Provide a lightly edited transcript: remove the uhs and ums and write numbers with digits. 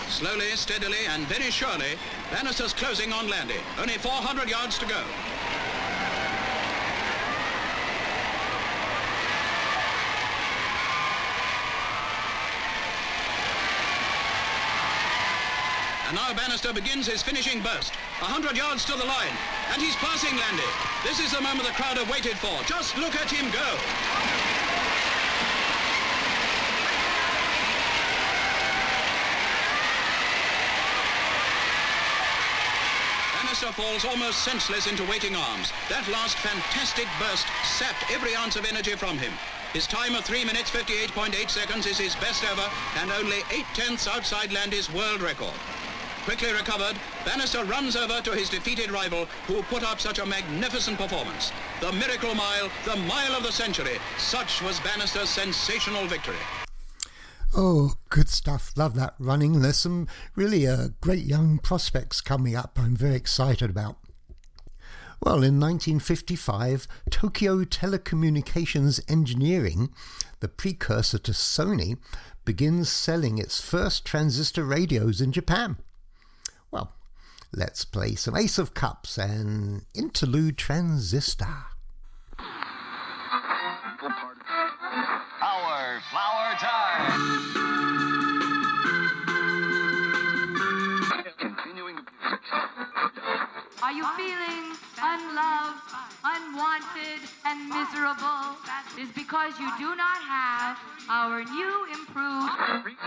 Slowly, steadily, and very surely, Bannister's closing on Landy. Only 400 yards to go. And now Bannister begins his finishing burst. 100 yards to the line. And he's passing Landy. This is the moment the crowd have waited for. Just look at him go. Bannister falls almost senseless into waiting arms. That last fantastic burst sapped every ounce of energy from him. His time of 3 minutes 58.8 seconds is his best ever and only 8/10 outside Landy's world record. Quickly recovered, Bannister runs over to his defeated rival who put up such a magnificent performance. The miracle mile, the mile of the century. Such was Bannister's sensational victory. Oh, good stuff. Love that running. There's some really great young prospects coming up I'm very excited about. Well, in 1955, Tokyo Telecommunications Engineering, the precursor to Sony, begins selling its first transistor radios in Japan. Well, let's play some Ace of Cups and Interlude Transistor. Our flower time. Continuing. Are you feeling unloved, unwanted, and miserable? It's because you do not have our new improved